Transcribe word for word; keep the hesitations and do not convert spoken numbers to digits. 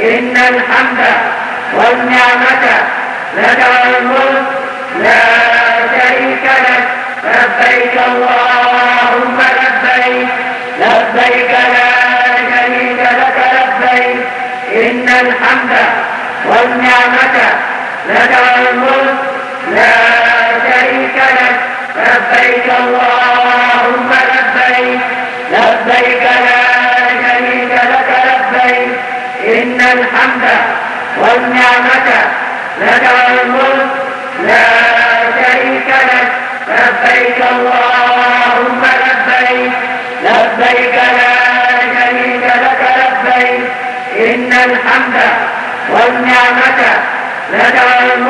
إن الحمد والنعمة لك والملك لا شريك لك. لبيك اللهم لبيك لبيك لا شريك لك لبيك. إن الحمد والنعمة لك والملك لا شريك لك. لبيك اللهم لبيك لبيك لا شريك لك لبيك. إن الحمد والنعمة لك والملك لا شريك لك. لبيك اللهم لبيك لبيك لا شريك لك لبيك. إن الحمد والنعمة لك والملك